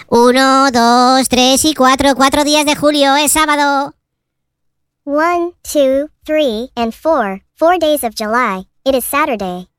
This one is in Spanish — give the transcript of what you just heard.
1, 2, 3 y 4. 4 días de julio, es sábado. 1, 2, 3, and 4. 4 days of July. It is Saturday.